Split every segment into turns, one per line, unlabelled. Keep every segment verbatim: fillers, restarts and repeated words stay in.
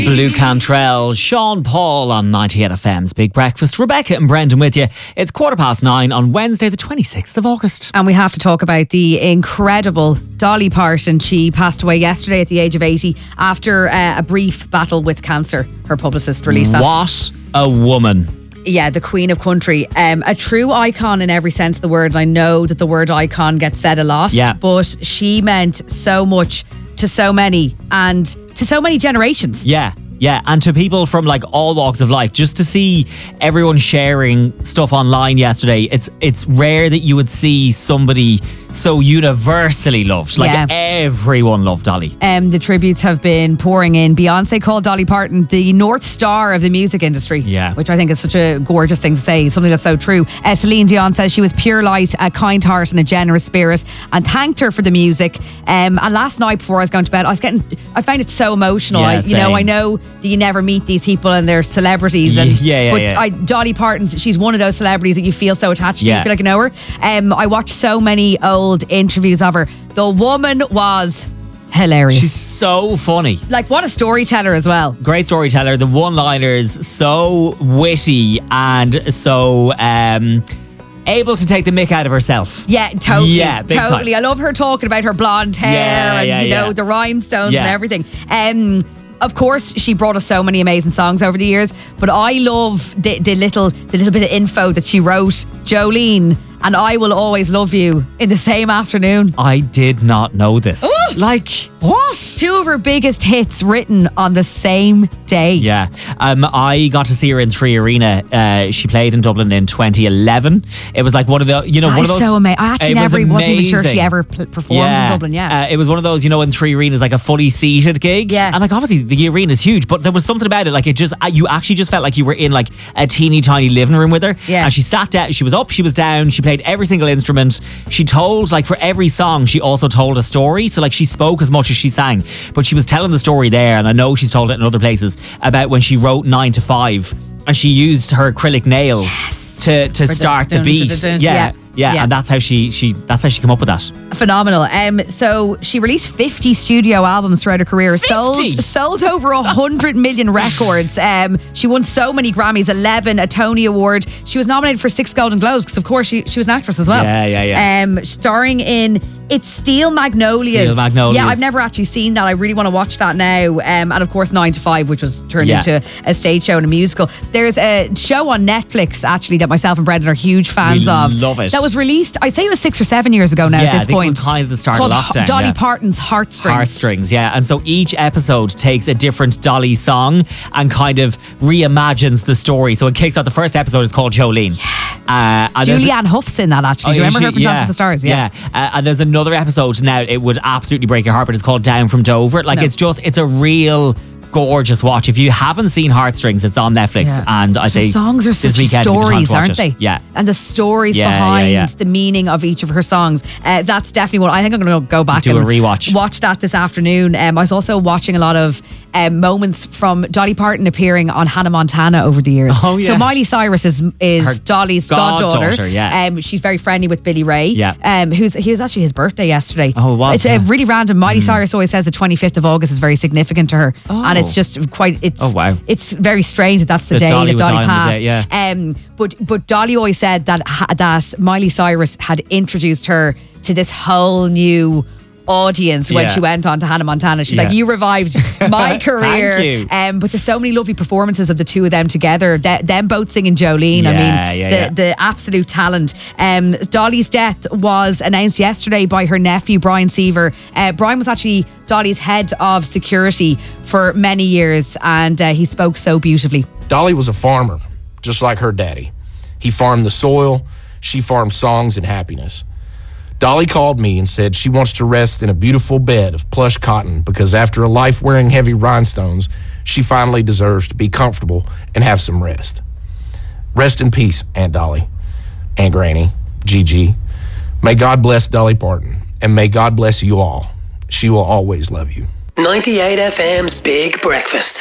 Blue Cantrell, Sean Paul on ninety-eight F M's Big Breakfast. Rebecca and Brendan with you. It's quarter past nine on Wednesday the twenty-sixth of August.
And we have to talk about the incredible Dolly Parton. She passed away yesterday at the age of eighty after uh, a brief battle with cancer. Her publicist released that.
What a woman.
Yeah, the Queen of Country. Um, a true icon in every sense of the word. And I know that the word icon gets said a lot.
Yeah.
But she meant so much to so many and to so many generations.
Yeah. Yeah, and to people from like all walks of life, just to see everyone sharing stuff online yesterday, it's it's rare that you would see somebody so universally loved. Like
Yeah.
everyone loved Dolly.
Um, the tributes have been pouring in. Beyonce called Dolly Parton the North Star of the music industry.
Yeah.
Which I think is such a gorgeous thing to say, something that's so true. Uh, Celine Dion says she was pure light, a kind heart and a generous spirit, and thanked her for the music. Um, and last night before I was going to bed, I was getting, I found it so emotional.
Yeah,
I, you know,
same.
I know that you never meet these people and they're celebrities. And,
Yeah, yeah,
but
yeah.
I, Dolly Parton, she's one of those celebrities that you feel so attached to,
Yeah.
you feel like you know her. Um, I watched so many old interviews of her. The woman was hilarious.
She's so funny.
Like, what a storyteller as well.
Great storyteller. The one-liners, so witty and so um, able to take the mick out of herself.
Yeah, totally.
Yeah, big
totally.
time.
I love her talking about her blonde hair
Yeah,
and,
yeah,
you know,
yeah.
the rhinestones
Yeah.
and everything. Um, of course, she brought us so many amazing songs over the years, but I love the, the little the little bit of info that she wrote. Jolene and I Will Always Love You in the same afternoon.
I did not know this.
Ooh.
Like, what?
Two of her biggest hits written on the same day.
Yeah. Um, I got to see her in Three Arena. Uh, she played in Dublin in twenty eleven. It was like one of the, you know,
That
one
is
of those.
so amazing. I actually
it was
never wasn't even sure
amazing.
she ever pl- performed in Dublin. Yeah.
Uh, it was one of those, you know, in Three Arena is like a fully seated gig.
Yeah.
And like obviously the arena is huge, but there was something about it. Like it just, uh, you actually just felt like you were in like a teeny tiny living room with her.
Yeah.
And she sat down, she was up, she was down, she played every single instrument. She told, like for every song, she also told a story. So like she spoke as much as she sang, but she was telling the story there. And I know she's told it in other places about when she wrote Nine to Five and she used her acrylic nails
Yes.
to, to
For
start
dun,
the
dun,
beat.
dun, dun, dun.
Yeah.
Yeah.
Yeah,
Yeah.
and that's how she she that's how she came up with that.
Phenomenal. Um, so she released fifty studio albums throughout her career.
fifty?
Sold sold over a hundred million records. Um, she won so many Grammys, eleven, a Tony Award. She was nominated for six Golden Globes because, of course, she she was an actress as well.
Yeah, yeah, yeah.
Um, starring in It's Steel Magnolias.
Steel Magnolias.
Yeah, I've never actually seen that. I really want to watch that now. Um, and of course, Nine to Five, which was turned
Yeah.
into a stage show and a musical. There's a show on Netflix actually that myself and Brendan are huge fans
We
of.
love it.
That was released, I'd say it was six or seven years ago now
Yeah,
at this
I think
point.
it was kind of the start of
called
lockdown,
Dolly
yeah.
Parton's Heartstrings.
Heartstrings, yeah. And so each episode takes a different Dolly song and kind of reimagines the story. So it kicks out, the first episode is called Jolene. Uh, and there's-
Julianne Hough's in that actually.
Oh,
Do you
yeah,
remember
she-
her from
yeah,
Dance with the Stars? Yeah.
yeah. Uh, and there's another episode now, it would absolutely break your heart, but it's called Down from Dover. Like
No.
it's just, it's a real gorgeous watch. If you haven't seen Heartstrings, it's on Netflix.
Yeah.
And I
The
say
songs are
this
such
weekend would be the time
stories,
to watch
aren't
it.
they?
Yeah.
And the stories
Yeah, yeah,
behind
yeah.
the meaning of each of her songs. Uh, that's definitely one. I think I'm going to go back
Do
and
a rewatch.
watch that this afternoon. Um, I was also watching a lot of um, moments from Dolly Parton appearing on Hannah Montana over the years.
Oh, yeah.
So Miley Cyrus is is
Her
Dolly's
goddaughter,
goddaughter.
yeah.
Um, she's very friendly with Billy Ray.
Yeah.
Um, who's he was actually his birthday yesterday.
Oh, it was,
It's
yeah.
uh, really random. Miley Cyrus always says the twenty-fifth of August is very significant to her,
Oh.
and it's just quite. It's
Oh, wow.
It's very strange that that's the
That
day
Dolly
that
would
Dolly
die on the
passed.
day, yeah.
Um, but but Dolly always said that ha- that Miley Cyrus had introduced her to this whole new audience when
Yeah.
she went on to Hannah Montana. She's
Yeah.
like, you revived my career.
Thank you.
Um, but there's so many lovely performances of the two of them together. Th- them both singing Jolene. I
Yeah,
mean,
yeah,
the,
yeah.
the absolute talent. Um, Dolly's death was announced yesterday by her nephew, Brian Seaver. Uh, Brian was actually Dolly's head of security for many years, and uh, he spoke so beautifully.
Dolly was a farmer, just like her daddy. He farmed the soil, she farmed songs and happiness. Dolly called me and said she wants to rest in a beautiful bed of plush cotton because after a life wearing heavy rhinestones, she finally deserves to be comfortable and have some rest. Rest in peace, Aunt Dolly, Aunt Granny, Gigi. May God bless Dolly Parton, and may God bless you all. She will always love you.
ninety-eight F M's Big Breakfast.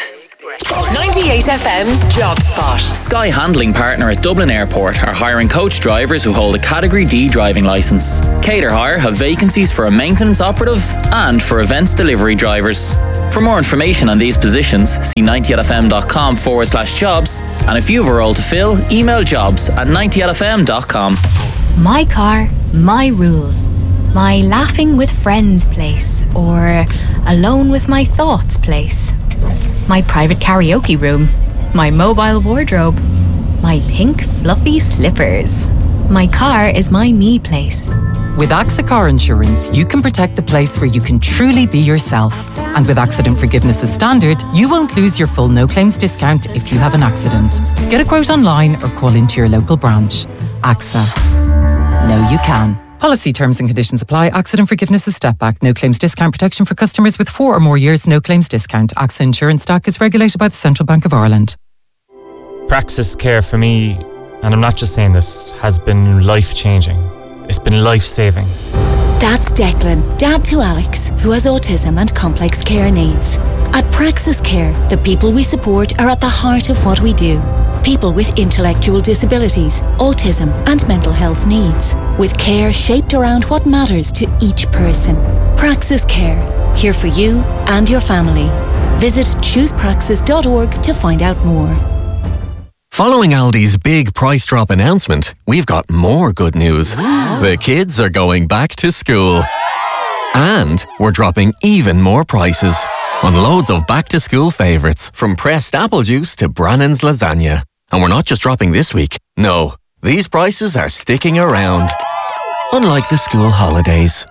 ninety-eight F M's Job Spot.
Sky Handling Partner at Dublin Airport are hiring coach drivers who hold a Category D driving licence. Cater Hire have vacancies for a maintenance operative and for events delivery drivers. For more information on these positions, see ninety eight F M dot com forward slash jobs. And if you have a role to fill, email jobs at ninety eight F M dot com.
My car, my rules. My laughing with friends place, or alone with my thoughts place. My private karaoke room. My mobile wardrobe. My pink fluffy slippers. My car is my me place.
With AXA Car Insurance, you can protect the place where you can truly be yourself. And with accident forgiveness as standard, you won't lose your full no claims discount if you have an accident. Get a quote online or call into your local branch. AXA. Know you can. Policy terms and conditions apply. Accident forgiveness is step back. No claims discount protection for customers with four or more years. No claims discount. AXA Insurance Stack is regulated by the Central Bank of Ireland.
Praxis Care for me, and I'm not just saying this, has been life-changing. It's been life-saving.
That's Declan, dad to Alex, who has autism and complex care needs. At Praxis Care, the people we support are at the heart of what we do. People with intellectual disabilities, autism and mental health needs, with care shaped around what matters to each person. Praxis Care, here for you and your family. Visit choose praxis dot org to find out more.
Following Aldi's big price drop announcement, we've got more good news. The kids are going back to school. And we're dropping even more prices on loads of back-to-school favourites, from pressed apple juice to Brannan's lasagna. And we're not just dropping this week. No, these prices are sticking around. Unlike the school holidays.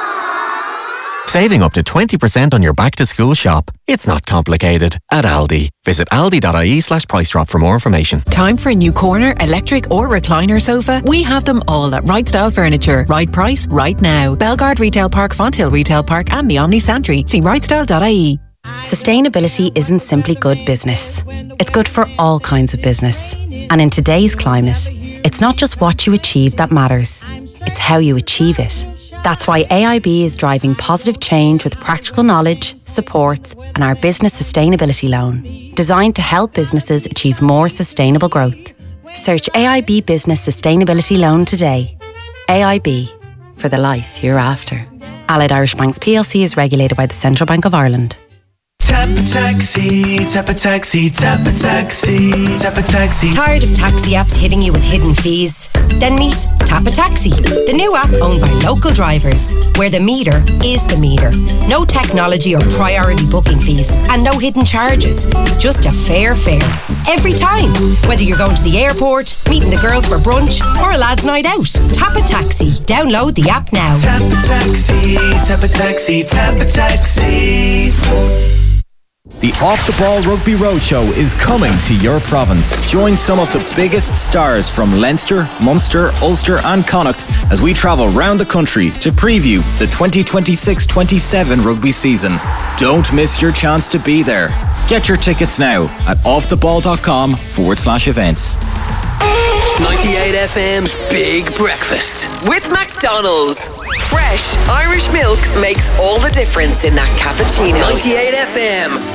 Saving up to twenty percent on your back-to-school shop. It's not complicated. At Aldi. Visit aldi.ie slash price drop for more information.
Time for a new corner, electric or recliner sofa? We have them all at Right Style Furniture. Right price, right now. Belgard Retail Park, Fonthill Retail Park and the Omni Santry. See right style dot I E.
Sustainability isn't simply good business. It's good for all kinds of business. And in today's climate, it's not just what you achieve that matters. It's how you achieve it. That's why A I B is driving positive change with practical knowledge, supports, and our business sustainability loan, designed to help businesses achieve more sustainable growth. Search A I B Business Sustainability Loan today. A I B, for the life you're after. Allied Irish Banks P L C is regulated by the Central Bank of Ireland.
Tap a taxi, tap a taxi, tap a taxi, tap a taxi.
Tired of taxi apps hitting you with hidden fees? Then meet Tap a Taxi, the new app owned by local drivers, where the meter is the meter. No technology or priority booking fees, and no hidden charges. Just a fair fare every time. Whether you're going to the airport, meeting the girls for brunch, or a lad's night out. Tap a Taxi. Download the app now.
Tap a taxi, tap a taxi, tap a taxi.
The Off the Ball Rugby Roadshow is coming to your province. Join some of the biggest stars from Leinster, Munster, Ulster and Connacht as we travel round the country to preview the twenty twenty-six twenty-seven rugby season. Don't miss your chance to be there. Get your tickets now at offtheball.com forward slash events.
ninety-eight F M's Big Breakfast with McDonald's. Fresh Irish milk makes all the difference in that cappuccino. ninety-eight F M.